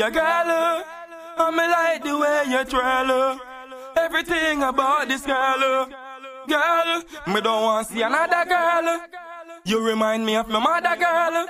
Yeah, girl, I'm like the way you twirl. Everything about this girl. Girl, me don't want to see another girl. You remind me of my mother, girl.